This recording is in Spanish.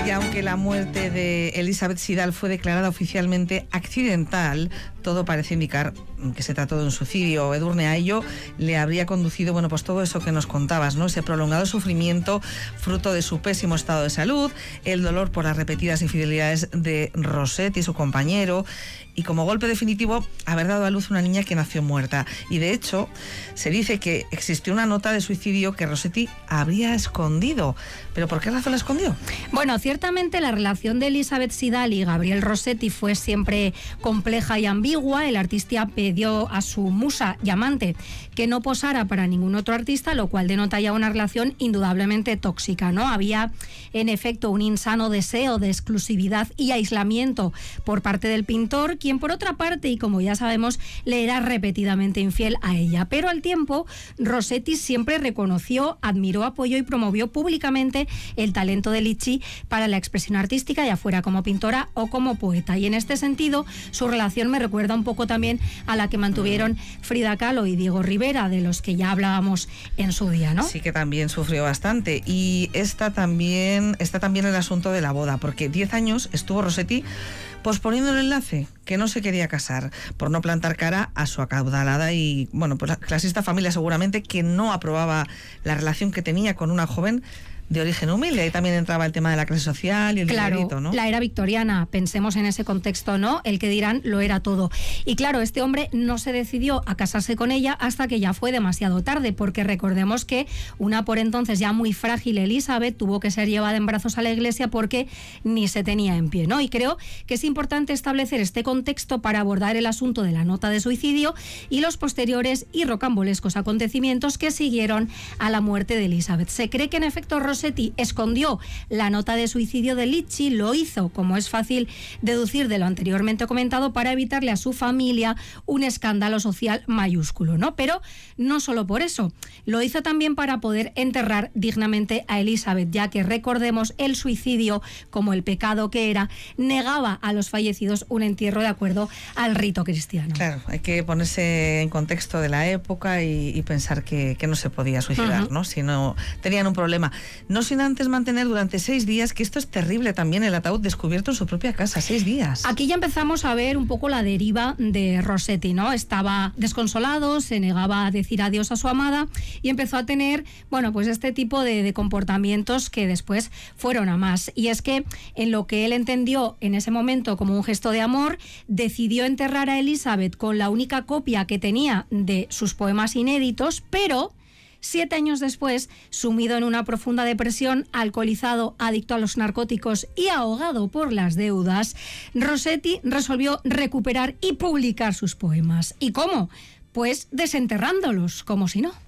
Y aunque la muerte de Elisabeth Sidal fue declarada oficialmente accidental, todo parece indicar que se trató de un suicidio. Edurne, a ello le habría conducido, bueno, pues todo eso que nos contabas, ¿no? Ese prolongado sufrimiento fruto de su pésimo estado de salud, el dolor por las repetidas infidelidades de Rossetti, su compañero, y como golpe definitivo, haber dado a luz una niña que nació muerta. Y de hecho, se dice que existió una nota de suicidio que Rossetti habría escondido. ¿Pero por qué razón la escondió? Bueno, ciertamente la relación de Elisabeth Sidal y Gabriel Rossetti fue siempre compleja y ambigua. El artista pidió a su musa y amante que no posara para ningún otro artista, lo cual denota ya una relación indudablemente tóxica, ¿no? Había, en efecto, un insano deseo de exclusividad y aislamiento por parte del pintor, quien por otra parte, y como ya sabemos, le era repetidamente infiel a ella. Pero al tiempo, Rossetti siempre reconoció, admiró, apoyó y promovió públicamente el talento de Lichi para la expresión artística, ya fuera como pintora o como poeta. Y en este sentido, su relación me recuerda un poco también a la que mantuvieron Frida Kahlo y Diego Rivera, de los que ya hablábamos en su día, ¿no? Sí, que también sufrió bastante. Y está también el asunto de la boda, porque 10 años estuvo Rossetti posponiendo el enlace, que no se quería casar, por no plantar cara a su acaudalada y, bueno, pues la clasista familia seguramente, que no aprobaba la relación que tenía con una joven de origen humilde. Ahí también entraba el tema de la clase social y el dinerito, ¿no? La era victoriana, pensemos en ese contexto, ¿no? El que dirán lo era todo. Y claro, este hombre no se decidió a casarse con ella hasta que ya fue demasiado tarde, porque recordemos que una por entonces ya muy frágil Elisabeth tuvo que ser llevada en brazos a la iglesia porque ni se tenía en pie, ¿no? Y creo que es importante establecer este contexto para abordar el asunto de la nota de suicidio y los posteriores y rocambolescos acontecimientos que siguieron a la muerte de Elisabeth. Se cree que en efecto Rossetti escondió la nota de suicidio de Lichi, lo hizo, como es fácil deducir de lo anteriormente comentado, para evitarle a su familia un escándalo social mayúsculo, ¿no? Pero no solo por eso, lo hizo también para poder enterrar dignamente a Elisabeth, ya que recordemos el suicidio, como el pecado que era, negaba a los fallecidos un entierro de acuerdo al rito cristiano. Claro, hay que ponerse en contexto de la época y pensar que no se podía suicidar, ¿no? Si no tenían un problema. No sin antes mantener durante 6 días, que esto es terrible también, el ataúd descubierto en su propia casa, 6 días. Aquí ya empezamos a ver un poco la deriva de Rossetti, ¿no? Estaba desconsolado, se negaba a decir adiós a su amada y empezó a tener, bueno, pues este tipo de comportamientos que después fueron a más. Y es que en lo que él entendió en ese momento como un gesto de amor, decidió enterrar a Elisabeth con la única copia que tenía de sus poemas inéditos, pero 7 años después, sumido en una profunda depresión, alcoholizado, adicto a los narcóticos y ahogado por las deudas, Rossetti resolvió recuperar y publicar sus poemas. ¿Y cómo? Pues desenterrándolos, como si no.